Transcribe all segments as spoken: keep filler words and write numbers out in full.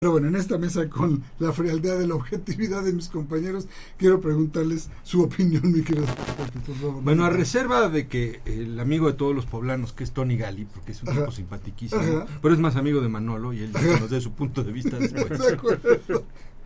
Pero bueno, en esta mesa, con la frialdad de la objetividad de mis compañeros, quiero preguntarles su opinión, mi querido. Bueno, a reserva de que el amigo de todos los poblanos, que es Tony Gali, porque es un tipo simpatiquísimo, Ajá. pero es más amigo de Manolo y él nos dé su punto de vista después. De acuerdo.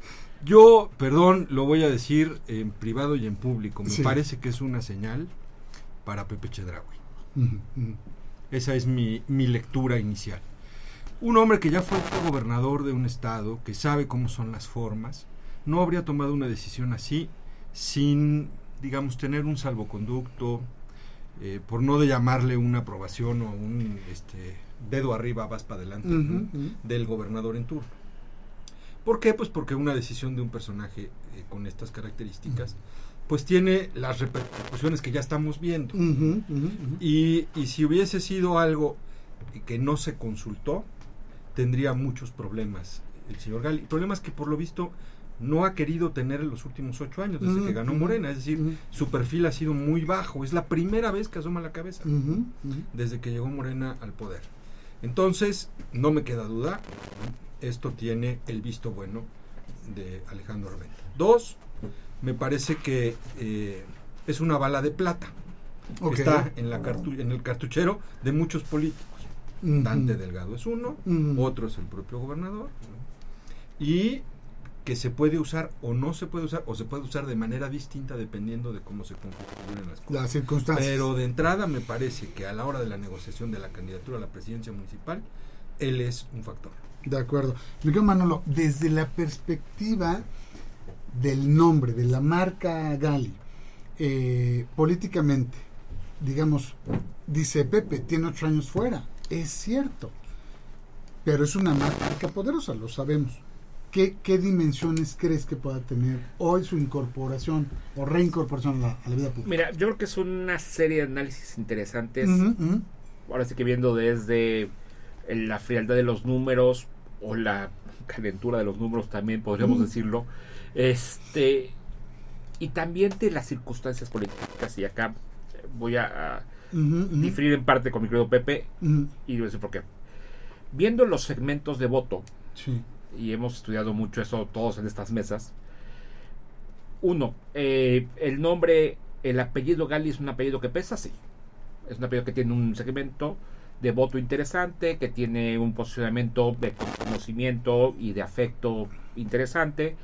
Yo, perdón, lo voy a decir en privado y en público, me sí. parece que es una señal para Pepe Chedraui. Uh-huh, uh-huh. Esa es mi, mi lectura inicial. Un hombre que ya fue gobernador de un estado, que sabe cómo son las formas, no habría tomado una decisión así sin, digamos, tener un salvoconducto, eh, por no de llamarle una aprobación o un este, dedo arriba, vas para adelante, uh-huh, ¿no? uh-huh. del gobernador en turno. ¿Por qué? Pues porque una decisión de un personaje eh, con estas características, uh-huh. pues tiene las repercusiones que ya estamos viendo. Uh-huh, uh-huh, uh-huh. Y, y si hubiese sido algo que no se consultó, tendría muchos problemas el señor Gali. Problemas que por lo visto no ha querido tener en los últimos ocho años, desde uh-huh, que ganó Morena. Es decir, uh-huh. su perfil ha sido muy bajo. Es la primera vez que asoma la cabeza uh-huh, uh-huh. desde que llegó Morena al poder. Entonces, no me queda duda, esto tiene el visto bueno de Alejandro Armenta. Dos, me parece que eh, es una bala de plata. Okay. Está en, la cartu- en el cartuchero de muchos políticos. Uh-huh. Dante Delgado es uno, uh-huh. otro es el propio gobernador, ¿no? Y que se puede usar o no se puede usar, o se puede usar de manera distinta dependiendo de cómo se configuren las cosas. Las circunstancias. Pero de entrada me parece que a la hora de la negociación de la candidatura a la presidencia municipal, él es un factor. De acuerdo. Miguel Manolo, desde la perspectiva del nombre, de la marca Gali, eh, políticamente, digamos, dice Pepe, tiene ocho años fuera. Es cierto, pero es una marca poderosa, lo sabemos. ¿Qué, qué dimensiones crees que pueda tener hoy su incorporación o reincorporación a la, a la vida pública? Mira, yo creo que es una serie de análisis interesantes. Uh-huh, uh-huh. Ahora sí que viendo desde la frialdad de los números o la calentura de los números también, podríamos uh-huh. decirlo. Este y también de las circunstancias políticas. Y acá voy a... a Uh-huh, uh-huh. diferir en parte con mi querido Pepe uh-huh. y voy a decir por qué. Viendo los segmentos de voto, sí. y hemos estudiado mucho eso todos en estas mesas. Uno, eh, el nombre, el apellido Gali es un apellido que pesa, sí. Es un apellido que tiene un segmento de voto interesante, que tiene un posicionamiento de conocimiento y de afecto interesante,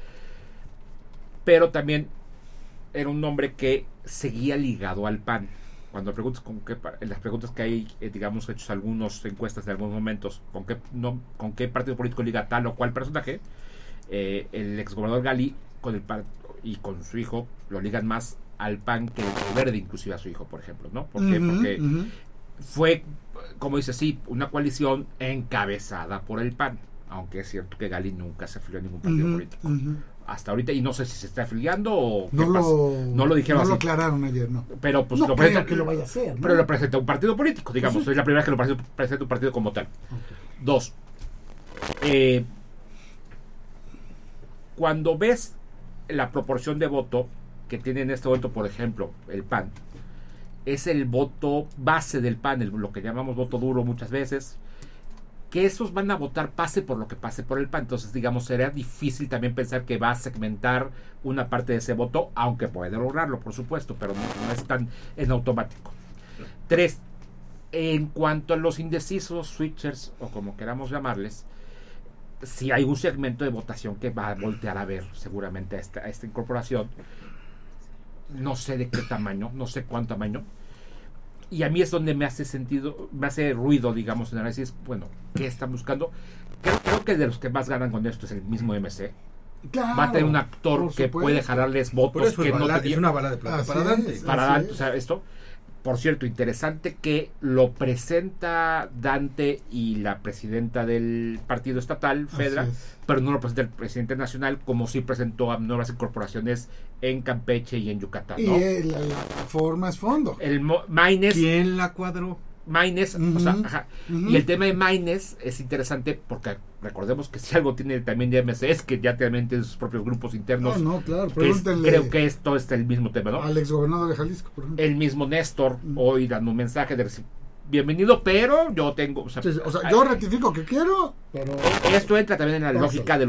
pero también era un nombre que seguía ligado al P A N. Cuando preguntas con qué, en las preguntas que hay, eh, digamos, hechos algunos encuestas en algunos momentos, con qué no, con qué partido político liga tal o cual personaje, eh, el exgobernador Gali con el y con su hijo lo ligan más al P A N que el Verde, inclusive a su hijo, por ejemplo, ¿no? ¿Por qué? Uh-huh, Porque uh-huh. fue, como dice, sí, una coalición encabezada por el P A N, aunque es cierto que Gali nunca se afilió a ningún partido uh-huh, político. Uh-huh. Hasta ahorita, y no sé si se está afiliando o no qué lo, pasa. No lo dijeron no así. lo aclararon ayer, no. Pero pues no lo creo presenta, que lo vaya a hacer, ¿no? Pero lo presenta un partido político, digamos. Pues sí. Es la primera vez que lo presenta, presenta un partido como tal. Okay. Dos. Eh, cuando ves la proporción de voto que tiene en este momento, por ejemplo, el P A N, es el voto base del P A N, el, lo que llamamos voto duro muchas veces, que esos van a votar pase por lo que pase por el P A N. Entonces, digamos, sería difícil también pensar que va a segmentar una parte de ese voto, aunque puede lograrlo, por supuesto, pero no, no es tan en automático. Tres, en cuanto a los indecisos, switchers, o como queramos llamarles, si hay un segmento de votación que va a voltear a ver seguramente a esta, a esta incorporación. No sé de qué tamaño, no sé cuánto tamaño. Y a mí es donde me hace sentido, me hace ruido, digamos, en el análisis, bueno, ¿qué están buscando? Creo, creo que de los que más ganan con esto es el mismo M C. Claro, va a tener un actor que puede jalarles votos que es no bala, tenía, es una bala de plata para Dante. Para Dante, o sea, esto. Por cierto, interesante que lo presenta Dante y la presidenta del partido estatal, Fedra, pero no lo presenta el presidente nacional, como sí presentó a nuevas incorporaciones en Campeche y en Yucatán, ¿no? Y el, la, la forma es fondo. El Mo, Maynes. ¿Quién la cuadró? Maynes, uh-huh, o sea, ajá. Uh-huh. Y el tema de Maynes es interesante porque recordemos que si algo tiene también de M C es que ya también tiene sus propios grupos internos. No, no, claro, pregúntenle. Es, creo que esto es el mismo tema, ¿no? Al exgobernador de Jalisco, por ejemplo. El mismo Néstor, uh-huh. hoy dando un mensaje de bienvenido, pero yo tengo... O sea, Sí, sí, o sea, yo rectifico que quiero, pero... esto entra también en la Pásalo. lógica de